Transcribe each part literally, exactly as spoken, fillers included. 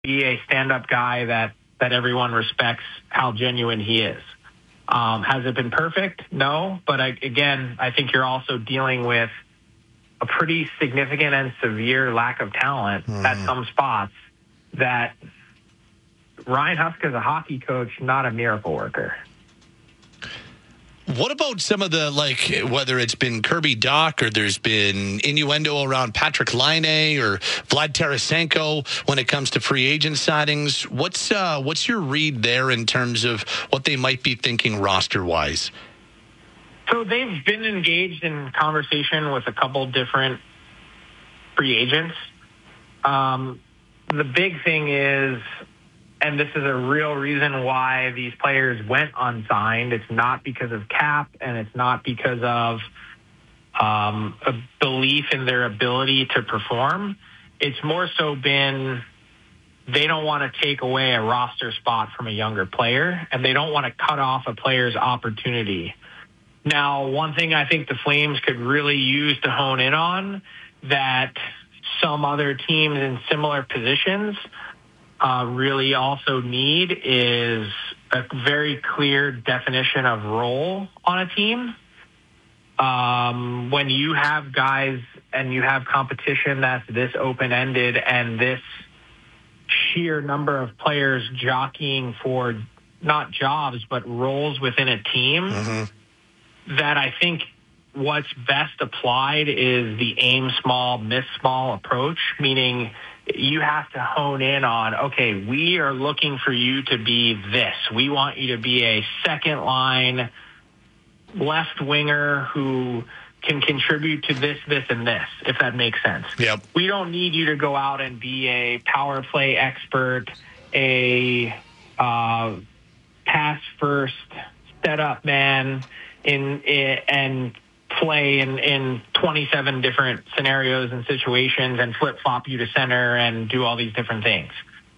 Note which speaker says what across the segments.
Speaker 1: be a stand-up guy that, that everyone respects how genuine he is. Um, has it been perfect? No. But I, again, I think you're also dealing with a pretty significant and severe lack of talent mm. at some spots that Ryan Huska is a hockey coach, not a miracle worker.
Speaker 2: What about some of the, like, whether it's been Kirby Dach or there's been innuendo around Patrick Laine or Vlad Tarasenko when it comes to free agent signings? What's uh, what's your read there in terms of what they might be thinking roster-wise?
Speaker 1: So they've been engaged in conversation with a couple different free agents. Um, the big thing is, and this is a real reason why these players went unsigned. It's not because of cap, and it's not because of um, a belief in their ability to perform. It's more so been they don't want to take away a roster spot from a younger player, and they don't want to cut off a player's opportunity. Now, one thing I think the Flames could really use to hone in on that some other teams in similar positions Uh, really also need is a very clear definition of role on a team. Um, when you have guys and you have competition that's this open-ended and this sheer number of players jockeying for not jobs but roles within a team, mm-hmm. that I think what's best applied is the aim small, miss small approach, meaning you have to hone in on, okay, we are looking for you to be this. We want you to be a second line left winger who can contribute to this, this, and this, if that makes sense.
Speaker 2: Yep.
Speaker 1: We don't need you to go out and be a power play expert, a uh, pass first, set up man, in, in and play in, in twenty-seven different scenarios and situations and flip-flop you to center and do all these different things.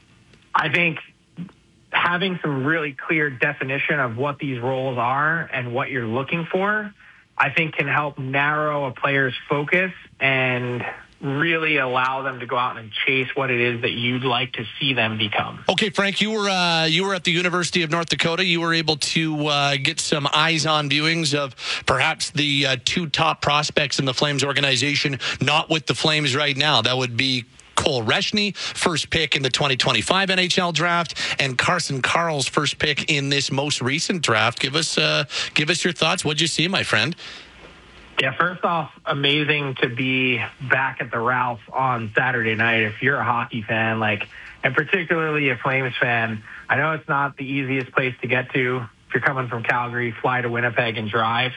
Speaker 1: I think having some really clear definition of what these roles are and what you're looking for, I think can help narrow a player's focus and really allow them to go out and chase what it is that you'd like to see them become.
Speaker 2: Okay, Frank, you were uh, you were at the University of North Dakota. You were able to uh, get some eyes-on viewings of perhaps the uh, two top prospects in the Flames organization, not with the Flames right now. That would be Cole Reshny, first pick in the twenty twenty-five N H L draft, and Carson Karl's first pick in this most recent draft. Give us uh, give us your thoughts. What'd you see, my friend?
Speaker 1: Yeah, first off, amazing to be back at the Ralph on Saturday night. If you're a hockey fan, like, and particularly a Flames fan, I know it's not the easiest place to get to. If you're coming from Calgary, fly to Winnipeg and drive.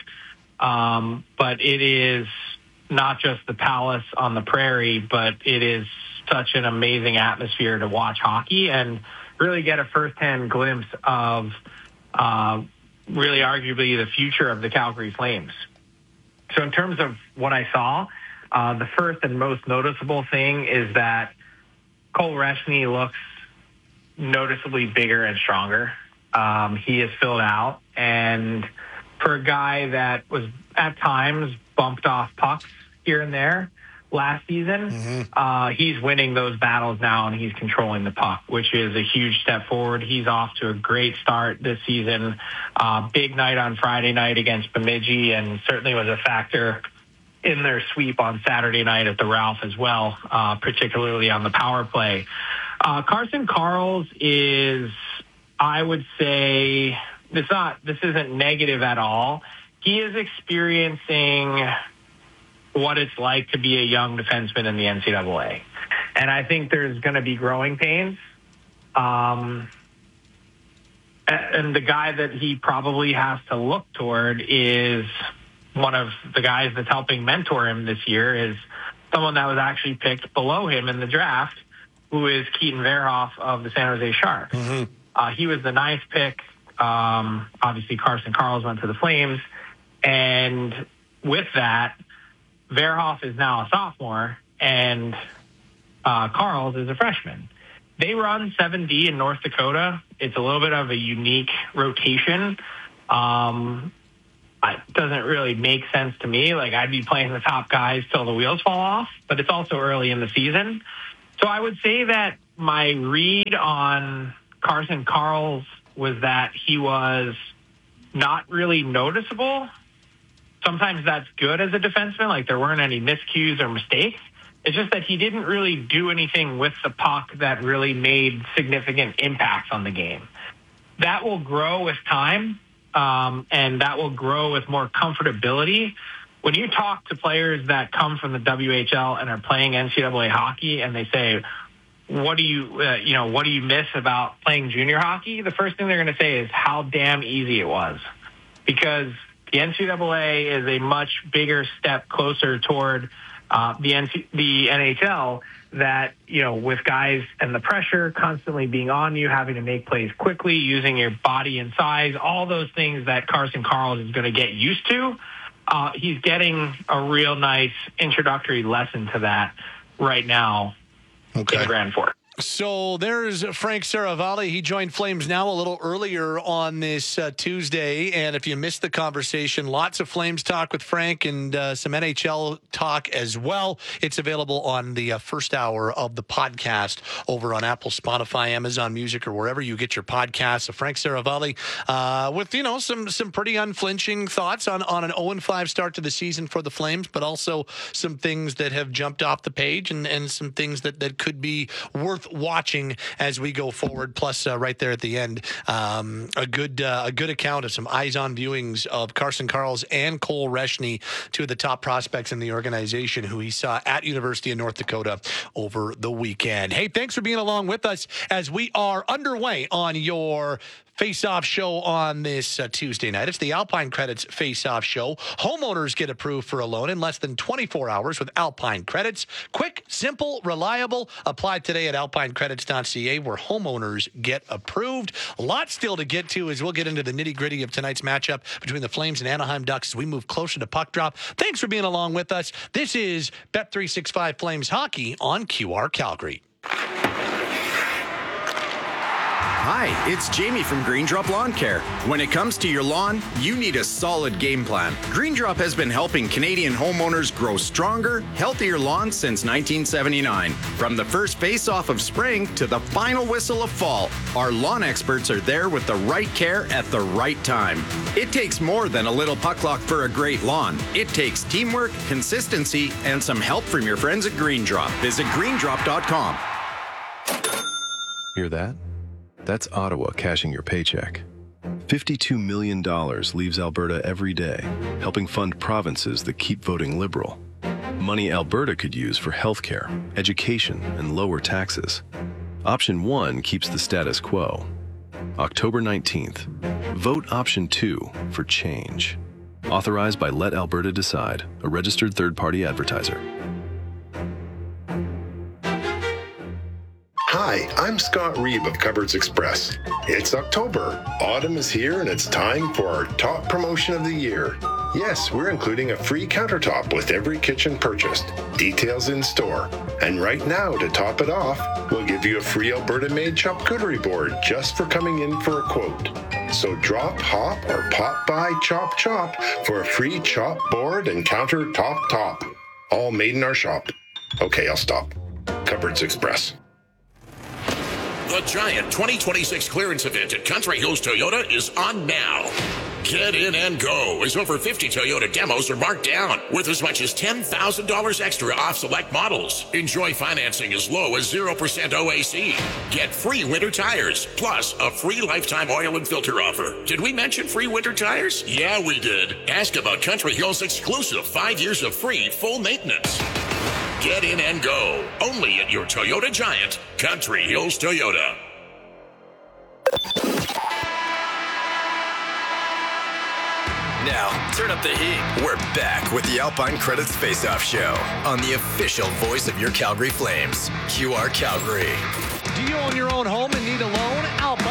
Speaker 1: Um, but it is not just the Palace on the Prairie, but it is such an amazing atmosphere to watch hockey and really get a firsthand glimpse of uh, really arguably the future of the Calgary Flames. So in terms of what I saw, uh, the first and most noticeable thing is that Cole Reshny looks noticeably bigger and stronger. Um, he is filled out. And for a guy that was at times bumped off pucks here and there last season, mm-hmm. uh, he's winning those battles now and he's controlling the puck, which is a huge step forward. He's off to a great start this season. Uh, big night on Friday night against Bemidji, and certainly was a factor in their sweep on Saturday night at the Ralph as well, uh, particularly on the power play. Uh, Carson Karls is, I would say, it's not, this isn't negative at all. He is experiencing what it's like to be a young defenseman in the N C double A. And I think there's going to be growing pains. Um, and the guy that he probably has to look toward is one of the guys that's helping mentor him this year, is someone that was actually picked below him in the draft, who is Keaton Verhoff of the San Jose Sharks. Mm-hmm. Uh, he was the ninth pick. Um, obviously, Carson Karls went to the Flames. And with that, Verhoff is now a sophomore, and uh, Karls is a freshman. They run seven D in North Dakota. It's a little bit of a unique rotation. Um, it doesn't really make sense to me. Like, I'd be playing the top guys till the wheels fall off, but it's also early in the season. So I would say that my read on Carson Karls was that he was not really noticeable. Sometimes that's good as a defenseman, like there weren't any miscues or mistakes. It's just that he didn't really do anything with the puck that really made significant impacts on the game. That will grow with time, um, and that will grow with more comfortability. When you talk to players that come from the W H L and are playing N C double A hockey, and they say, "What do you, uh, you know, what do you miss about playing junior hockey?" The first thing they're going to say is how damn easy it was, because the N C double A is a much bigger step closer toward uh, the N C, the N H L. That, you know, with guys and the pressure constantly being on you, having to make plays quickly, using your body and size, all those things that Carson Karls is going to get used to. Uh, he's getting a real nice introductory lesson to that right now
Speaker 2: okay.
Speaker 1: in the Grand Forks.
Speaker 2: So there's Frank Seravalli. He joined Flames Now a little earlier on this uh, Tuesday. And if you missed the conversation, lots of Flames talk with Frank and uh, some N H L talk as well. It's available on the uh, first hour of the podcast over on Apple, Spotify, Amazon Music, or wherever you get your podcasts. So Frank Seravalli uh, with, you know, some some pretty unflinching thoughts on, on an oh and five start to the season for the Flames, but also some things that have jumped off the page and, and some things that, that could be worth watching as we go forward. Plus, uh, right there at the end, um, a good uh, a good account of some eyes-on viewings of Carson Karls and Cole Reshny, two of the top prospects in the organization, who he saw at University of North Dakota over the weekend. Hey, thanks for being along with us as we are underway on your Face-Off show on this uh, Tuesday night. It's the Alpine Credits Face-Off show. Homeowners get approved for a loan in less than twenty-four hours with Alpine Credits. Quick, simple, reliable. Apply today at alpine credits dot c a, where homeowners get approved. A lot still to get to as we'll get into the nitty-gritty of tonight's matchup between the Flames and Anaheim Ducks as we move closer to puck drop. Thanks for being along with us. This is Bet three sixty-five Flames Hockey on Q R Calgary.
Speaker 3: Hi, it's Jamie from Green Drop Lawn Care. When it comes to your lawn, you need a solid game plan. Green Drop has been helping Canadian homeowners grow stronger, healthier lawns since nineteen seventy-nine. From the first face-off of spring to the final whistle of fall, our lawn experts are there with the right care at the right time. It takes more than a little puck luck for a great lawn. It takes teamwork, consistency, and some help from your friends at Green Drop. Visit green drop dot com.
Speaker 4: Hear that? That's Ottawa cashing your paycheck. fifty-two million dollars leaves Alberta every day, helping fund provinces that keep voting Liberal. Money Alberta could use for healthcare, education, and lower taxes. Option one keeps the status quo. October nineteenth, vote Option two for change. Authorized by Let Alberta Decide, a registered third-party advertiser.
Speaker 5: Hi, I'm Scott Reeb of Cupboards Express. It's October. Autumn is here and it's time for our top promotion of the year. Yes, we're including a free countertop with every kitchen purchased. Details in store. And right now, to top it off, we'll give you a free Alberta-made charcuterie board just for coming in for a quote. So drop, hop, or pop by Chop Chop for a free chop board and countertop top. All made in our shop. Okay, I'll stop. Cupboards Express.
Speaker 6: The Giant twenty twenty-six clearance event at Country Hills Toyota is on now. Get in and go, as over fifty Toyota demos are marked down, worth as much as ten thousand dollars extra off select models. Enjoy financing as low as zero percent O A C. Get free winter tires, plus a free lifetime oil and filter offer. Did we mention free winter tires? Yeah, we did. Ask about Country Hills' exclusive five years of free full maintenance. Get in and go, only at your Toyota Giant, Country Hills Toyota.
Speaker 3: Now, turn up the heat. We're back with the Alpine Credits Face-Off Show on the official voice of your Calgary Flames, Q R Calgary.
Speaker 2: Do you own your own home and need a loan? Alpine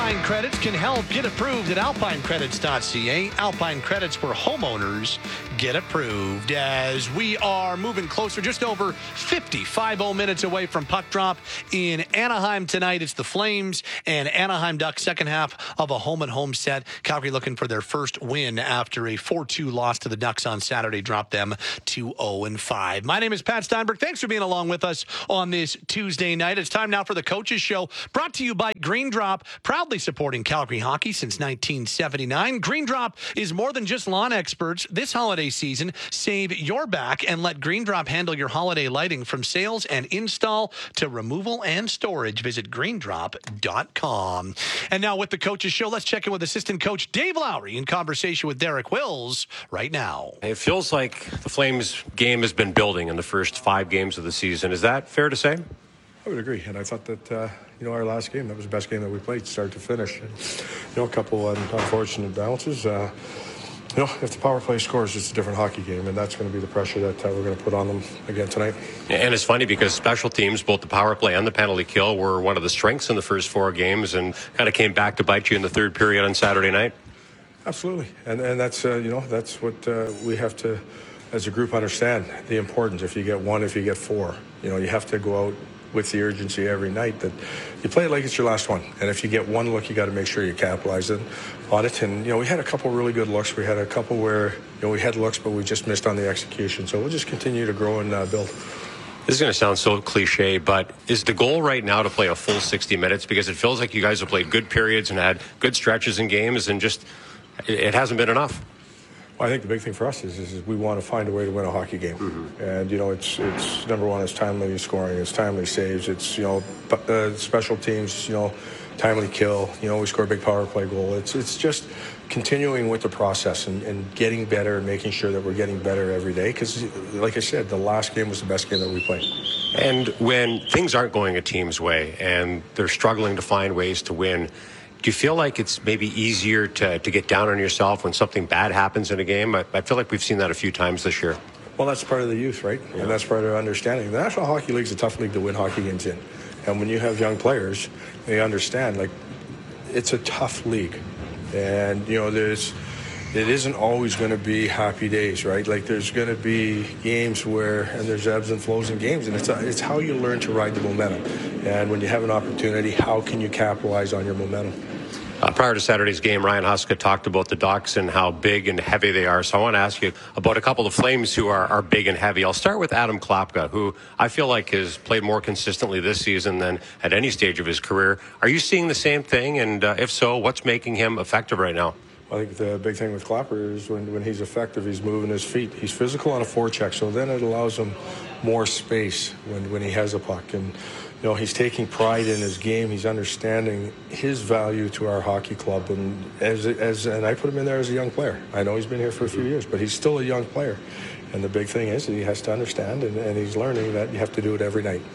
Speaker 2: Alpine Credits can help. Get approved at alpine credits dot c a. Alpine Credits, where homeowners get approved. As we are moving closer, just over fifty-five minutes away from puck drop in Anaheim tonight. It's the Flames and Anaheim Ducks, second half of a home-and-home set. Calgary looking for their first win after a four two loss to the Ducks on Saturday, dropped them to oh and five. My name is Pat Steinberg. Thanks for being along with us on this Tuesday night. It's time now for the Coaches Show, brought to you by Green Drop, proudly supporting Calgary hockey since nineteen seventy-nine. Green Drop is more than just lawn experts. This holiday season, save your back and let Green Drop handle your holiday lighting, from sales and install to removal and storage. Visit green drop dot com. And now with the Coaches Show, let's check in with assistant coach Dave Lowry in conversation with Derek Wills right now.
Speaker 7: It feels like the Flames game has been building in the first five games of the season. Is that fair to say?
Speaker 8: I would agree, and I thought that, uh, you know, our last game, that was the best game that we played, start to finish. And, you know, a couple of unfortunate bounces. Uh, you know, if the power play scores, it's a different hockey game, and that's going to be the pressure that uh, we're going to put on them again tonight.
Speaker 7: And it's funny because special teams, both the power play and the penalty kill, were one of the strengths in the first four games and kind of came back to bite you in the third period on Saturday night.
Speaker 8: Absolutely, and and that's, uh, you know, that's what uh, we have to, as a group, understand, the importance. If you get one, if you get four, you know, you have to go out with the urgency every night that you play it like it's your last one. And if you get one look, you got to make sure you capitalize on it. And, you know, we had a couple really good looks. We had a couple where, you know, we had looks, but we just missed on the execution. So we'll just continue to grow and uh, build.
Speaker 7: This is going to sound so cliche, but is the goal right now to play a full sixty minutes? Because it feels like you guys have played good periods and had good stretches in games, and just it hasn't been enough.
Speaker 8: Well, I think the big thing for us is, is, is we want to find a way to win a hockey game. Mm-hmm. And, you know, it's it's number one, it's timely scoring, it's timely saves, it's, you know, uh, special teams, you know, timely kill, you know, we score a big power play goal. It's it's just continuing with the process and, and getting better and making sure that we're getting better every day. Because, like I said, the last game was the best game that we played.
Speaker 7: And when things aren't going a team's way and they're struggling to find ways to win, do you feel like it's maybe easier to, to get down on yourself when something bad happens in a game? I, I feel like we've seen that a few times this year.
Speaker 8: Well, that's part of the youth, right? Yeah. And that's part of understanding. The National Hockey League is a tough league to win hockey games in. And when you have young players, they understand, like, it's a tough league. And, you know, there's, it isn't always going to be happy days, right? Like, there's going to be games where, and there's ebbs and flows in games, and it's it's how you learn to ride the momentum. And when you have an opportunity, how can you capitalize on your momentum?
Speaker 7: Uh, prior to Saturday's game, Ryan Huska talked about the Ducks and how big and heavy they are. So I want to ask you about a couple of Flames who are, are big and heavy. I'll start with Adam Klapka, who I feel like has played more consistently this season than at any stage of his career. Are you seeing the same thing? And uh, if so, what's making him effective right now?
Speaker 8: I think the big thing with Klapper is when, when he's effective, he's moving his feet. He's physical on a forecheck, so then it allows him more space when, when he has a puck. And, you know, he's taking pride in his game. He's understanding his value to our hockey club. And as as and I put him in there as a young player. I know he's been here for a few years, but he's still a young player. And the big thing is that he has to understand, and, and he's learning that you have to do it every night.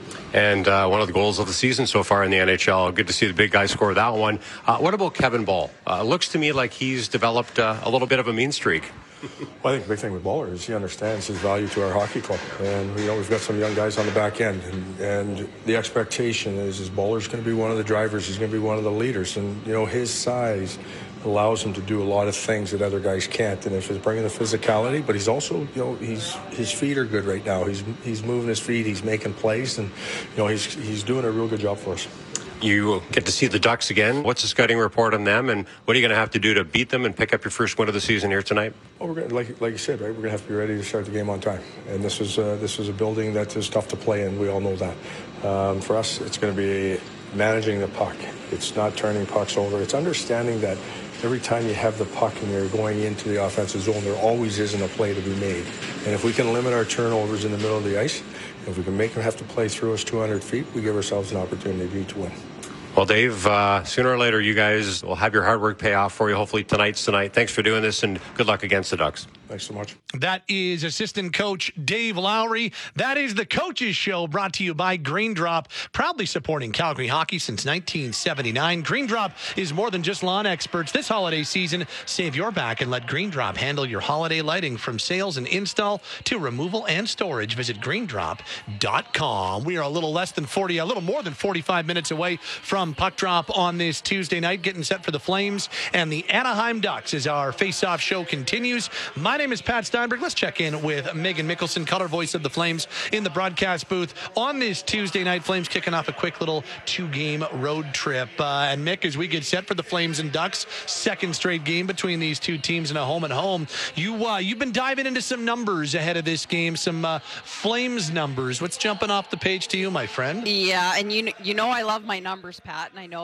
Speaker 7: And uh, one of the goals of the season so far in the N H L. Good to see the big guy score that one. Uh, what about Kevin Ball? Uh, looks to me like he's developed uh, a little bit of a mean streak.
Speaker 8: Well, I think the big thing with Baller is he understands his value to our hockey club. And, you know, we've got some young guys on the back end. And, and the expectation is, is Baller's going to be one of the drivers. He's going to be one of the leaders. And, you know, his size allows him to do a lot of things that other guys can't. And if he's bringing the physicality, but he's also, you know, he's his feet are good right now. He's he's moving his feet. He's making plays. And, you know, he's he's doing a real good job for us.
Speaker 7: You get to see the Ducks again. What's the scouting report on them, and what are you going to have to do to beat them and pick up your first win of the season here tonight?
Speaker 8: Well, we're gonna, like like you said, right? We're going to have to be ready to start the game on time. And this is uh, this is a building that is tough to play in. We all know that. Um, for us, it's going to be managing the puck. It's not turning pucks over. It's understanding that every time you have the puck and you're going into the offensive zone, there always isn't a play to be made. And if we can limit our turnovers in the middle of the ice, if we can make them have to play through us two hundred feet, we give ourselves an opportunity to win.
Speaker 7: Well, Dave, uh, sooner or later, you guys will have your hard work pay off for you. Hopefully tonight's tonight. Thanks for doing this, and good luck against the Ducks.
Speaker 8: Thanks so much.
Speaker 2: That is assistant coach Dave Lowry. That is the Coaches Show, brought to you by Green Drop, proudly supporting Calgary hockey since nineteen seventy-nine. Green Drop is more than just lawn experts. This holiday season, save your back and let Green Drop handle your holiday lighting, from sales and install to removal and storage. Visit green drop dot com. We are a little less than forty, a little more than forty-five minutes away from puck drop on this Tuesday night, getting set for the Flames and the Anaheim Ducks as our face-off show continues. My name is Pat Steinberg. Let's check in with Megan Mickelson, color voice of the Flames, in the broadcast booth on this Tuesday night. Flames kicking off a quick little two-game road trip. Uh, and Mick, as we get set for the Flames and Ducks, second straight game between these two teams in a home and home. You uh, you've been diving into some numbers ahead of this game, some uh, Flames numbers. What's jumping off the page to you, my friend?
Speaker 9: Yeah, and you you know I love my numbers, Pat, and I know